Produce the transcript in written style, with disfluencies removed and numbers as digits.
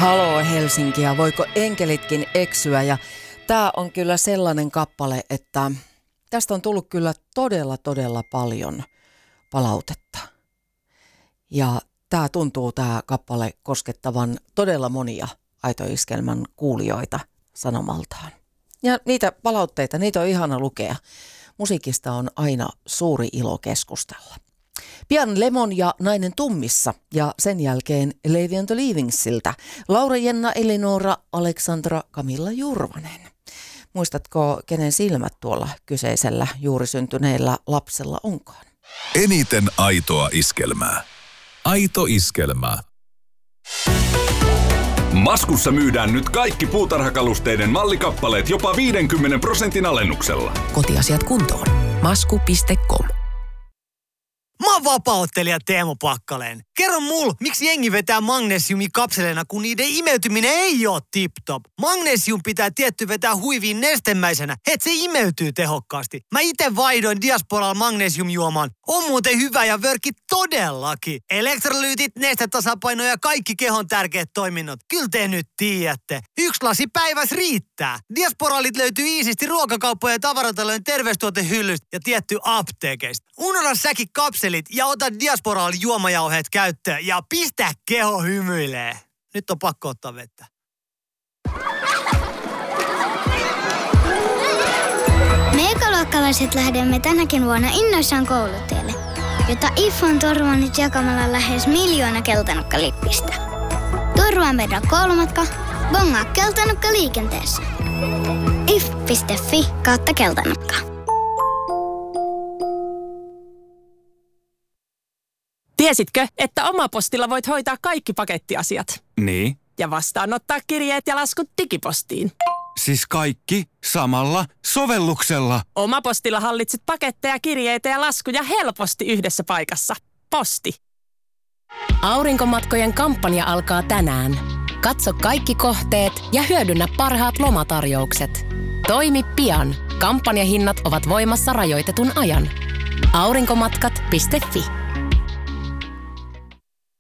Haloo Helsinki ja voiko enkelitkin eksyä, ja tämä on kyllä sellainen kappale, että tästä on tullut kyllä todella paljon palautetta. Ja tämä kappale koskettavan todella monia Aito Iskelmän kuulijoita sanomaltaan. Ja niitä palautteita, niitä on ihana lukea. Musiikista on aina suuri ilo keskustella. Pian Lemon ja Nainen tummissa ja sen jälkeen Lady and the Leavingsiltä Laura Jenna Elinora Aleksandra Camilla Jurvanen. Muistatko, kenen silmät tuolla kyseisellä juuri syntyneellä lapsella onkaan? Eniten aitoa iskelmää. Aito iskelmää. Maskussa myydään nyt kaikki puutarhakalusteiden mallikappaleet jopa 50% alennuksella. Kotiasiat kuntoon. Masku.com. Mä oon vapaa-ottelija Teemu Pakkaleen. Kerro mulle, miksi jengi vetää magnesiumikapseleina, kun niiden imeytyminen ei oo tip-top. Magnesium pitää tietty vetää huiviin nestemäisenä, et se imeytyy tehokkaasti. Mä ite vaihdoin Diasporalla magnesiumjuomaan. On muuten hyvä ja vörkki todellakin. Elektrolyytit, nestetasapaino ja kaikki kehon tärkeät toiminnot. Kyllä te nyt tiedätte. 1 lasi päivässä riittää. Diasporalit löytyy iisisti ruokakauppojen ja tavaratalojen terveystuotehyllystä ja tietty apteekeista. Unohda säkin kapselit ja ota Diasporalla juomajauheet käyttöön ja pistä keho hymyilee. Nyt on pakko ottaa vettä. Me ekaluokkalaiset lähdemme tänäkin vuonna innoissaan koulutielle, jota IF on turvannut jakamalla lähes 1 miljoona keltanukkalippistä. Turvaa meidän koulumatka, bongaa keltanukka liikenteessä. if.fi/keltanukka. Tiesitkö, että Omapostilla voit hoitaa kaikki pakettiasiat? Niin. Ja vastaanottaa kirjeet ja laskut digipostiin. Siis kaikki samalla sovelluksella. Omapostilla hallitset paketteja, kirjeitä ja laskuja helposti yhdessä paikassa. Posti. Aurinkomatkojen kampanja alkaa tänään. Katso kaikki kohteet ja hyödynnä parhaat lomatarjoukset. Toimi pian. Kampanjahinnat ovat voimassa rajoitetun ajan. Aurinkomatkat.fi